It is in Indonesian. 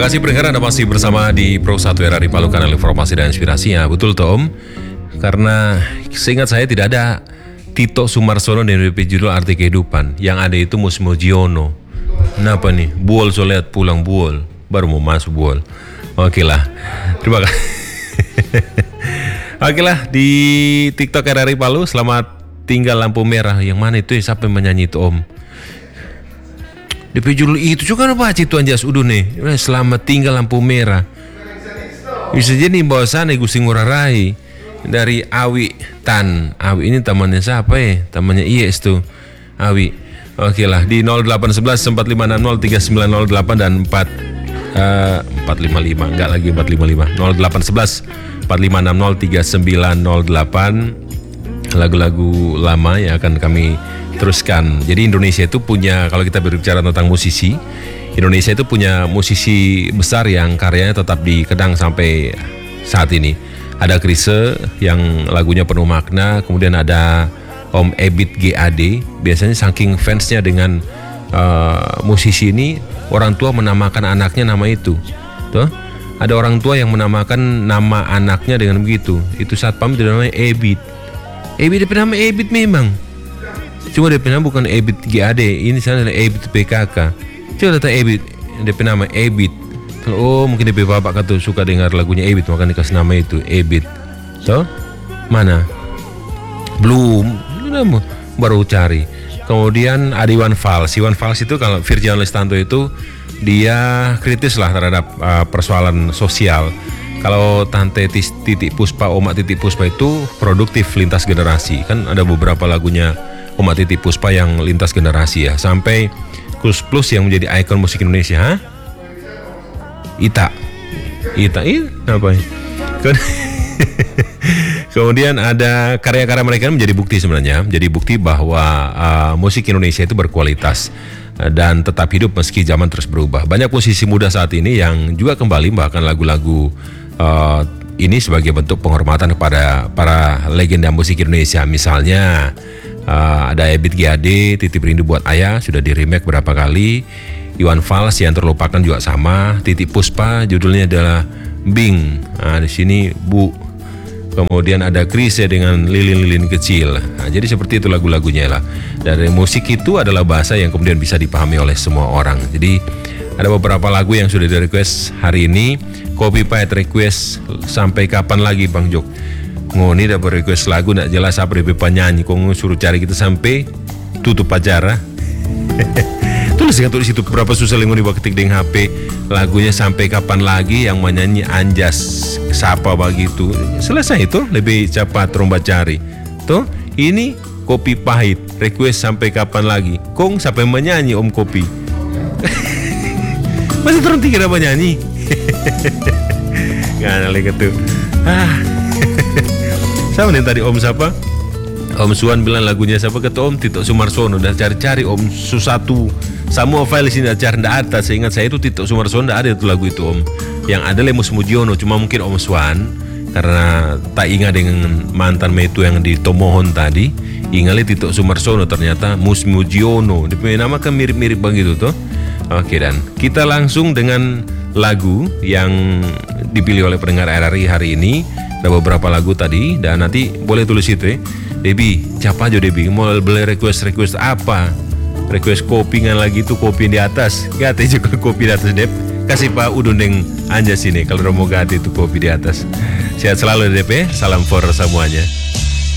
kasih pendengar, Anda masih bersama di Pro 1 RRI Palu, kanal informasi dan inspirasinya. Betul Tom, karena seingat saya tidak ada Tito Sumarsono dan BP judul Arti Kehidupan. Yang ada itu Mus Mujiono. Kenapa nih? Buol, so lihat pulang Buol, baru mau masuk Buol. Oke lah, terima kasih. Oke lah, di TikTok RRI Palu, selamat tinggal lampu merah. Yang mana itu ya, siapa yang menyanyi itu Om? DP judul itu juga apa itu anjas udah nih, selamat tinggal lampu merah. Bisa jadi bawa sana Gusti Ngurah Rai dari Awi Tan. Awi ini temannya siapa ya? Temannya IES tuh Awi. Oke lah, di 0811 4560 3908 dan 455, enggak lagi 455, 0811 4560 3908, lagu-lagu lama yang akan kami teruskan. Jadi Indonesia itu punya, kalau kita berbicara tentang musisi, Indonesia itu punya musisi besar yang karyanya tetap dikenang sampai saat ini. Ada Chrisye yang lagunya penuh makna, kemudian ada Om Ebit GAD. Biasanya saking fansnya dengan musisi ini, orang tua menamakan anaknya nama itu. Tuh, ada orang tua yang menamakan nama anaknya dengan begitu. Itu Satpam itu namanya Ebit. Ebit itu nama Ebit memang. Cuma DP nama bukan Ebit GAD, ini sana adalah Ebit PKK. Coba data Ebit, DP nama Ebit. Oh, mungkin DP bapak tuh suka dengar lagunya Ebit, makanya dikasih nama itu Ebit. Toh? Mana? Belum, baru cari. Kemudian ada Iwan Fals. Iwan Fals itu kalau Virgian Lestanto itu dia kritis lah terhadap persoalan sosial. Kalau Tante Titik Puspa, Oma Titik Puspa itu produktif lintas generasi. Kan ada beberapa lagunya Oma Titik Puspa yang lintas generasi ya. Sampai Kus Plus yang menjadi ikon musik Indonesia. Hah? Ita ini apa ya? Kemudian ada karya-karya mereka menjadi bukti sebenarnya. Jadi bukti bahwa musik Indonesia itu berkualitas dan tetap hidup meski zaman terus berubah. Banyak musisi muda saat ini yang juga kembali bahkan lagu-lagu ini sebagai bentuk penghormatan kepada para legenda musik Indonesia. Misalnya ada Ebit GAD, Titip Rindu Buat Ayah, sudah di remake berapa kali. Iwan Fals yang terlupakan juga sama. Titip Puspa judulnya adalah Bing. Nah, di sini Bu. Kemudian ada Chrisye dengan Lilin-lilin kecil. Nah, jadi seperti itu lagu-lagunya lah. Dari musik itu adalah bahasa yang kemudian bisa dipahami oleh semua orang. Jadi ada beberapa lagu yang sudah di request hari ini. Copy paste request sampai kapan lagi Bang Jok? Ngoni dapat request lagu nak jelas apa DP penyanyi, kok suruh cari kita sampai tutup acara. Tulis di situ berapa susah ngoni ketik dengan HP lagunya sampai kapan lagi yang menyanyi Anjas siapa begitu. Selesai itu lebih cepat romba cari. Tuh, ini kopi pahit request sampai kapan lagi. Kong sampai menyanyi Om Kopi. Masih turun tiga penyanyi. Nggak ada lagi tuh. Sama nih tadi Om siapa? Om Suwan bilang lagunya siapa? Kata Om Tito Sumarsono. Dan cari-cari Om Susatu. Semua file sini cari ndak ada. Seingat saya itu Tito Sumarsono ndak ada itu lagu itu Om. Yang ada Mus Mujiono. Cuma mungkin Om Suwan karena tak ingat dengan mantan metu yang di Tomohon tadi. Ingatnya Tito Sumarsono, ternyata Mus Mujiono. Dia punya nama kan mirip-mirip begitu tuh. Oke, dan kita langsung dengan lagu yang dipilih oleh pendengar RRI hari ini. Ada beberapa lagu tadi dan nanti boleh tulis itu ya. Debi, siapa aja Debi? Mau beli request apa? Request kopi ngan lagi tuh kopi di atas. Gati juga kopi di atas Dep. Kasih Pak Udun yang Anjas ini kalau mau ganti itu kopi di atas. Sehat selalu Dep ya. Salam for semuanya.